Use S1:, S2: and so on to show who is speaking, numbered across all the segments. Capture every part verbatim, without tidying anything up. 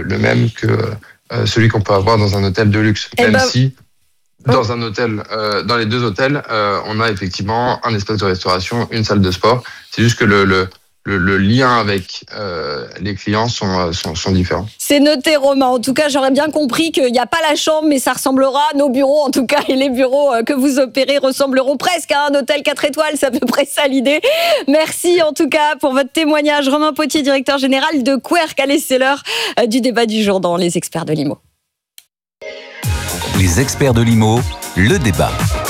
S1: le même que euh, celui qu'on peut avoir dans un hôtel de luxe.
S2: Eh
S1: même
S2: ben...
S1: si, dans un hôtel, euh, dans les deux hôtels, euh, on a effectivement un espace de restauration, une salle de sport. C'est juste que le, le, le, le lien avec euh, les clients sont, sont, sont différents.
S2: C'est noté, Romain. En tout cas, j'aurais bien compris qu'il n'y a pas la chambre, mais ça ressemblera à nos bureaux, en tout cas, et les bureaux que vous opérez ressembleront presque à un hôtel quatre étoiles. C'est à peu près ça l'idée. Merci, en tout cas, pour votre témoignage. Romain Potier, directeur général de Querc. Allez, c'est l'heure du débat du jour dans Les Experts de l'I M O.
S3: Les Experts de l'I M O, le débat.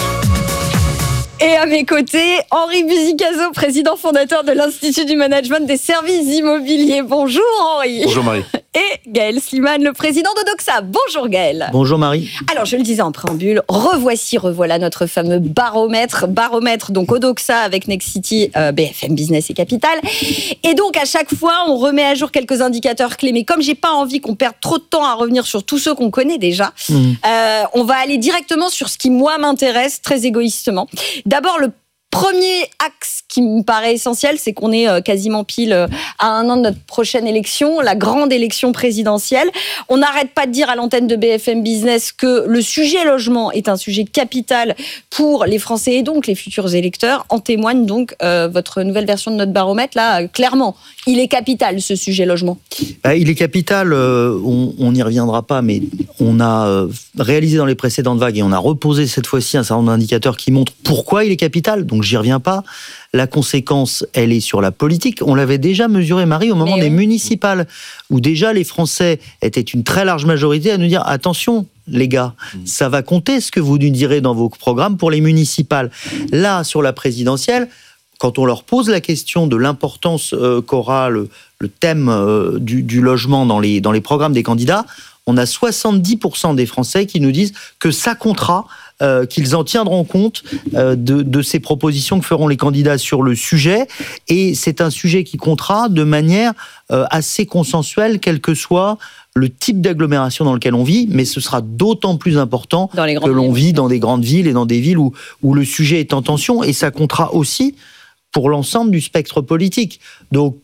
S2: Et à mes côtés, Henri Buzicazo, président fondateur de l'Institut du Management des Services Immobiliers. Bonjour Henri.
S4: Bonjour Marie.
S2: Et Gaël Slimane, le président d'Odoxa. Bonjour Gaël.
S5: Bonjour Marie.
S2: Alors je le disais en préambule, revoici, revoilà notre fameux baromètre. Baromètre, donc Odoxa avec Nexity, euh, B F M Business et Capital. Et donc à chaque fois, on remet à jour quelques indicateurs clés. Mais comme j'ai pas envie qu'on perde trop de temps à revenir sur tous ceux qu'on connaît déjà, mmh. euh, on va aller directement sur ce qui, moi, m'intéresse très égoïstement. D'abord, le premier axe qui me paraît essentiel, c'est qu'on est quasiment pile à un an de notre prochaine élection, la grande élection présidentielle. On n'arrête pas de dire à l'antenne de B F M Business que le sujet logement est un sujet capital pour les Français et donc les futurs électeurs. En témoigne donc euh, votre nouvelle version de notre baromètre. Là, clairement, il est capital ce sujet logement.
S5: Bah, il est capital, euh, on n'y reviendra pas, mais on a euh, réalisé dans les précédentes vagues et on a reposé cette fois-ci un certain nombre d'indicateurs qui montrent pourquoi il est capital. Donc j'y reviens pas. La conséquence, elle est sur la politique. On l'avait déjà mesuré, Marie, au moment Mais des oui. municipales, où déjà les Français étaient une très large majorité à nous dire « Attention, les gars, ça va compter ce que vous nous direz dans vos programmes pour les municipales. » Là, sur la présidentielle, quand on leur pose la question de l'importance euh, qu'aura le, le thème euh, du, du logement dans les, dans les programmes des candidats, on a soixante-dix pour cent des Français qui nous disent que ça comptera, euh, qu'ils en tiendront compte euh, de, de ces propositions que feront les candidats sur le sujet. Et c'est un sujet qui comptera de manière euh, assez consensuelle, quel que soit le type d'agglomération dans lequel on vit, mais ce sera d'autant plus important que l'on vit dans des grandes villes et dans des villes où, où le sujet est en tension. Et ça comptera aussi pour l'ensemble du spectre politique. Donc,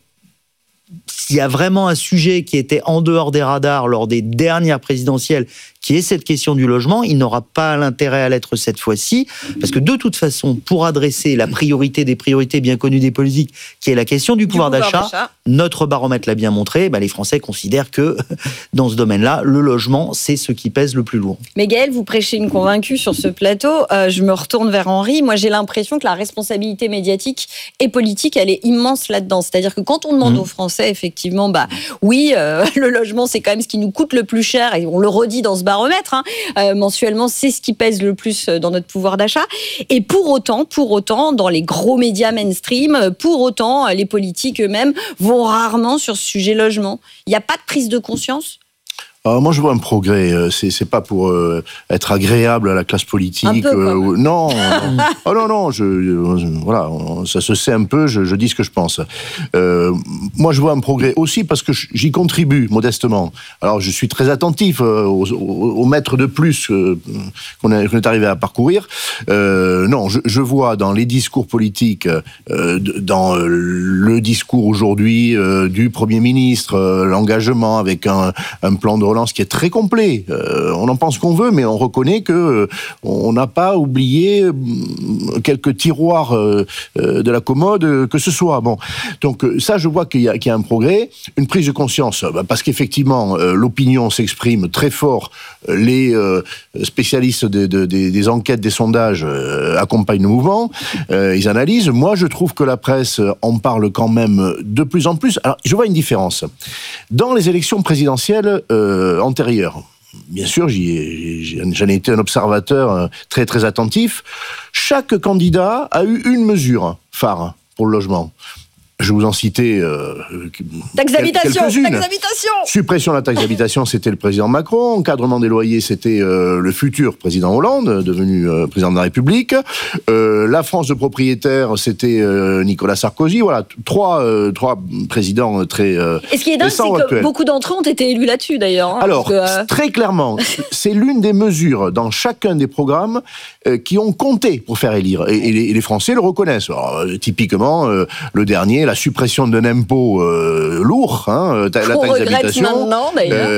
S5: s'il y a vraiment un sujet qui était en dehors des radars lors des dernières présidentielles, qui est cette question du logement, il n'aura pas l'intérêt à l'être cette fois-ci, parce que de toute façon, pour adresser la priorité des priorités bien connues des politiques, qui est la question du, du pouvoir, pouvoir d'achat, d'achat, notre baromètre l'a bien montré, bah les Français considèrent que dans ce domaine-là, le logement, c'est ce qui pèse le plus lourd.
S2: Mais Gaël, vous prêchez une convaincue sur ce plateau. Euh, je me retourne vers Henri. Moi, j'ai l'impression que la responsabilité médiatique et politique, elle est immense là-dedans. C'est-à-dire que quand on demande mmh. aux Français, effectivement, bah oui, euh, le logement, c'est quand même ce qui nous coûte le plus cher, et on le redit dans ce baromètre, hein, euh, mensuellement, c'est ce qui pèse le plus dans notre pouvoir d'achat. Et pour autant, pour autant, dans les gros médias mainstream, pour autant, les politiques eux-mêmes vont rarement sur ce sujet logement. Il n'y a pas de prise de conscience ?
S4: Alors moi, je vois un progrès. C'est, c'est pas pour euh, être agréable à la classe politique.
S2: Un peu,
S4: euh, non, non, oh non, non. Je, je, voilà, ça se sait un peu. Je, je dis ce que je pense. Euh, moi, je vois un progrès aussi parce que j'y contribue modestement. Alors, je suis très attentif aux, aux, aux mètres de plus euh, qu'on, est, qu'on est arrivé à parcourir. Euh, non, je, je vois dans les discours politiques, euh, dans le discours aujourd'hui euh, du Premier ministre, euh, l'engagement avec un, un plan de relance qui est très complet. Euh, on en pense qu'on veut, mais on reconnaît que euh, on n'a pas oublié euh, quelques tiroirs euh, euh, de la commode, euh, que ce soit. Bon, donc euh, ça, je vois qu'il y a, qu'il y a un progrès, une prise de conscience, bah, parce qu'effectivement, euh, l'opinion s'exprime très fort. Les euh, spécialistes de, de, de, des enquêtes, des sondages euh, accompagnent le mouvement. Euh, ils analysent. Moi, je trouve que la presse en parle quand même de plus en plus. Alors, je vois une différence. Dans les élections présidentielles euh, antérieures, bien sûr, j'y ai, j'en ai été un observateur très très attentif. Chaque candidat a eu une mesure phare pour le logement. Je vais vous en citer euh,
S2: taxe d'habitation,
S4: quelques-unes.
S2: Taxe d'habitation.
S4: Suppression de la taxe d'habitation, c'était le président Macron. Encadrement des loyers, c'était euh, le futur président Hollande, devenu euh, président de la République. Euh, la France de propriétaires, c'était euh, Nicolas Sarkozy. Voilà, trois, euh, trois présidents très euh,
S2: Et ce qui est dingue, c'est que actuels. Beaucoup d'entre eux ont été élus là-dessus, d'ailleurs. Hein,
S4: Alors,
S2: que, euh...
S4: très clairement, c'est l'une des mesures dans chacun des programmes euh, qui ont compté pour faire élire. Et, et, les, et les Français le reconnaissent. Alors, euh, typiquement, euh, le dernier, la suppression d'un impôt euh, lourd, hein, la taxe d'habitation.
S2: Maintenant, d'ailleurs. Euh,